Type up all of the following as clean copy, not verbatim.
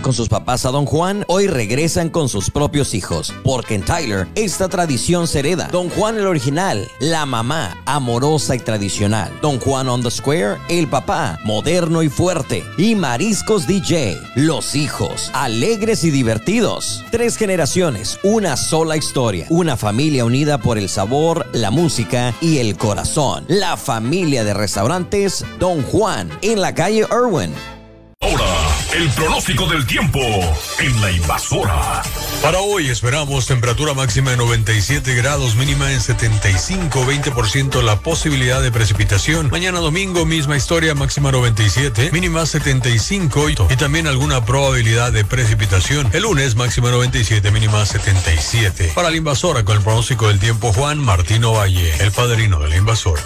con sus papás a Don Juan, hoy regresan con sus propios hijos, porque en Tyler esta tradición se hereda. Don Juan el original, la mamá amorosa y tradicional. Don Juan on the Square, el papá moderno y fuerte. Y Mariscos DJ, los hijos alegres y divertidos. 3 generaciones, una sola historia. Una familia unida por el sabor, la música y el corazón. La familia de restaurantes Don Juan en la calle Irwin. Ahora, el pronóstico del tiempo en La Invasora. Para hoy esperamos temperatura máxima de 97 grados, mínima en 75, 20% la posibilidad de precipitación. Mañana domingo, misma historia, máxima 97, mínima 75 y también alguna probabilidad de precipitación. El lunes, máxima 97, mínima 77. Para La Invasora, con el pronóstico del tiempo, Juan Martino Valle, el padrino de La Invasora.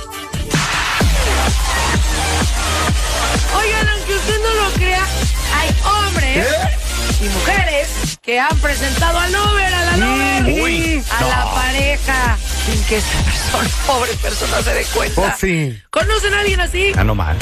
Oigan, aunque usted no lo crea, hay hombres y mujeres que han presentado al Lover, a la Lover, a la pareja, sin que esa persona, pobre persona, se dé cuenta. Oh, sí. ¿Conocen a alguien así? Ah, no más.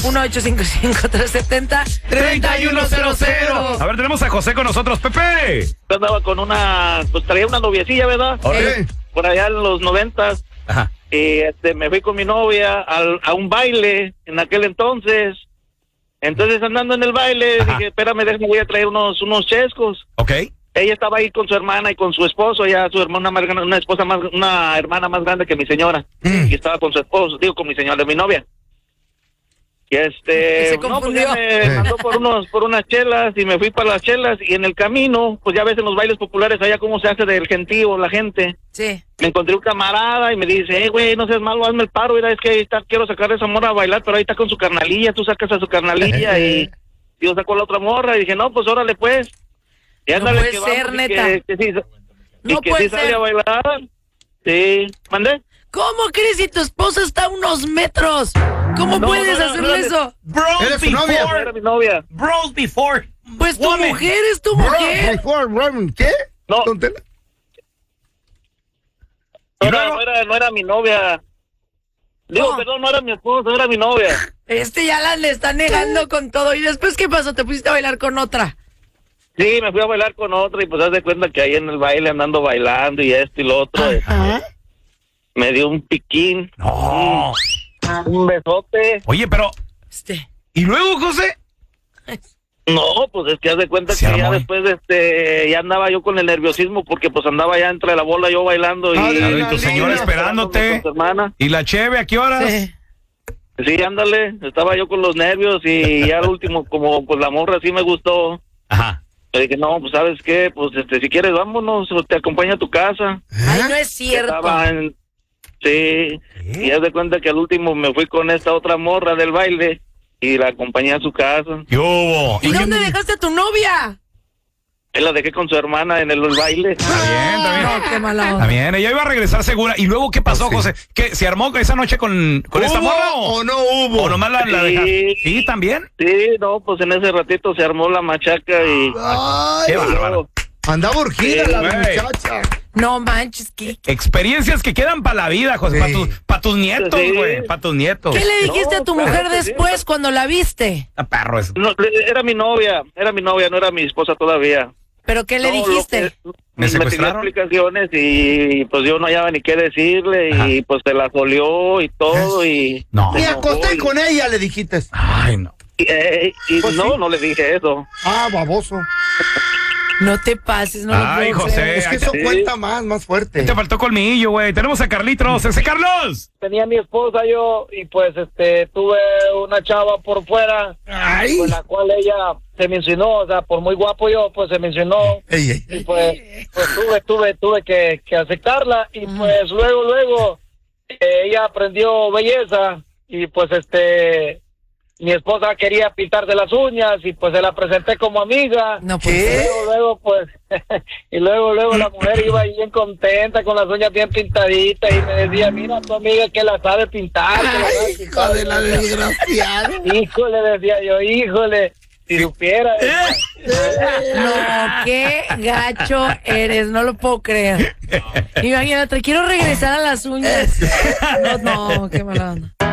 1-855-370-3100. A ver, tenemos a José con nosotros. ¡Pepe! Yo andaba con pues traía una noviecilla, ¿verdad? Por allá en los 90s. Ajá. Y me fui con mi novia a un baile en aquel entonces. Entonces, andando en el baile, dije, espérame, déjame, voy a traer unos chescos. Ok. Ella estaba ahí con su hermana y con su esposo, ya su hermana más grande, una hermana más grande que mi señora. Y estaba con su esposo, con mi señora, mi novia. Y se pues confundió. ya me mandó por unas chelas y me fui para las chelas, y en el camino, pues ya ves en los bailes populares allá cómo se hace del gentío la gente. Sí. Me encontré un camarada y me dice, güey, no seas malo, hazme el paro, mira, es que ahí está, quiero sacar a esa morra a bailar, pero ahí está con su carnalilla, tú sacas a su carnalilla y yo saco a la otra morra, y dije, no, pues órale pues. Y No ándale, puede que ser, vamos, neta. y que sí, No puede sí sale ser. a bailar. Sí, ¿mandé? ¿Cómo crees si tu esposa está a unos metros? ¿Cómo puedes hacerle eso? ¿Eres su novia? No, era mi novia. Bros before. Pues tu mujer es tu mujer. ¿Qué? No. ¿Tontela? No era mi novia. Digo, No. perdón, no era mi esposa, era mi novia. Ya le está negando con todo. ¿Y después qué pasó? ¿Te pusiste a bailar con otra? Sí, me fui a bailar con otra y pues haz de cuenta que ahí en el baile andando bailando y esto y lo otro. Me dio un piquín. No. Un besote. Oye, pero... ¿Y luego, José? No, pues es que haz de cuenta Se que ya armó. después ya andaba yo con el nerviosismo porque pues andaba ya entre la bola yo bailando y... Claro, y tu señora esperándote. Con su hermana. ¿Y la cheve a qué horas? Sí. Sí, ándale, estaba yo con los nervios y ya al último, como pues la morra sí me gustó. Ajá. Le dije, no, pues ¿sabes qué? Pues si quieres vámonos, te acompaño a tu casa. Ay, no es cierto. Sí, y haz de cuenta que al último me fui con esta otra morra del baile y la acompañé a su casa. ¿Qué hubo? ¿Y dónde dejaste a tu novia? Él la dejé con su hermana en el baile. Está bien. No, qué mala Está onda. bien, ella iba a regresar segura. ¿Y luego qué pasó, José? ¿Qué, se armó esa noche con esta morra? ¿O no hubo? ¿O nomás la dejaste? ¿Sí, también? Sí, no, pues en ese ratito se armó la machaca y... Qué bárbaro. Andaba urgida Sí, la güey. muchacha. No manches, ¿qué Experiencias que quedan para la vida, José. Sí. Para tus nietos, Sí. güey. Para tus nietos. le dijiste a tu claro mujer que sí. después cuando la viste? Está perro eso. No, era mi novia, no era mi esposa todavía. ¿Pero qué le No, dijiste? lo que- ¿Me me pidió secuestraron? explicaciones y pues yo no hallaba ni qué decirle. Ajá. Y pues se la folió y todo y... No. Me se acosté enojó con ella, le dijiste. Ay, no. y Pues no, sí. no le dije eso. Ah, baboso. No te pases, no Ay, lo puedo José. creer. Es que eso Sí. cuenta más fuerte. Te faltó colmillo, güey. Tenemos a Carlitos. ¡Ese Carlos! Tenía mi esposa yo y pues tuve una chava por fuera Ay. con la cual ella se mencionó, o sea, por muy guapo yo, pues se mencionó. Ey. Y pues tuve que aceptarla y pues luego ella aprendió belleza y pues mi esposa quería pintarse las uñas y pues se la presenté como amiga. No Y puede ser. luego pues y luego la mujer iba ahí bien contenta con las uñas bien pintaditas y me decía, mira tu amiga que la sabe pintar, que la sabe Ay, pintar. hijo de la desgraciada. Híjole, decía yo, híjole, si supiera. No, qué gacho eres, no lo puedo creer. Imagínate, quiero regresar a las uñas. No, qué mala onda.